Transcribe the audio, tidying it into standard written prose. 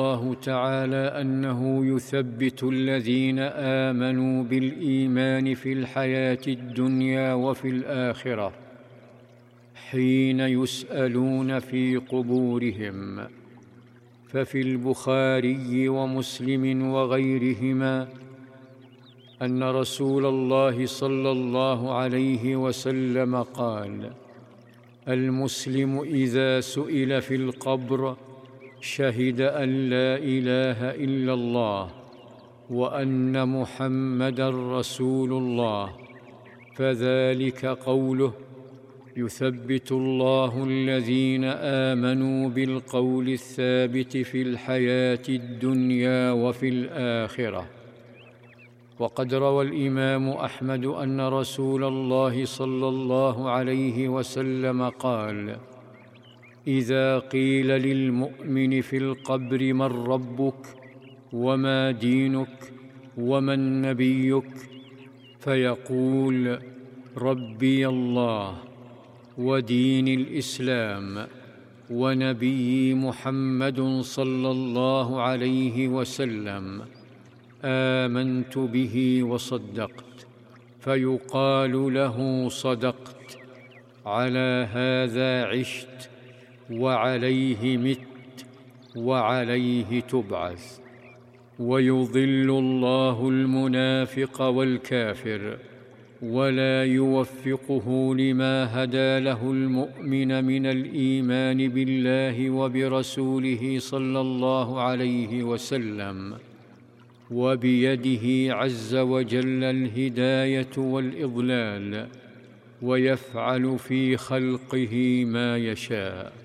الله تعالى أنه يثبت الذين آمنوا بالإيمان في الحياة الدنيا وفي الآخرة حين يسألون في قبورهم. ففي البخاري ومسلم وغيرهما أن رسول الله صلى الله عليه وسلم قال: المسلم إذا سئل في القبر شهد أن لا إله إلا الله وأن محمدًا رسول الله، فذلك قوله: يثبت الله الذين آمنوا بالقول الثابت في الحياة الدنيا وفي الآخرة. وقد روى الإمام أحمد أن رسول الله صلى الله عليه وسلم قال: إذا قيل للمؤمن في القبر من ربك وما دينك ومن نبيك، فيقول: ربي الله ودين الإسلام ونبي محمد صلى الله عليه وسلم، آمنت به وصدقت. فيقال له: صدقت، على هذا عشت وعليه مت وعليه تبعث. ويضل الله المنافق والكافر ولا يوفقه لما هدى له المؤمن من الإيمان بالله وبرسوله صلى الله عليه وسلم، وبيده عز وجل الهداية والإضلال، ويفعل في خلقه ما يشاء.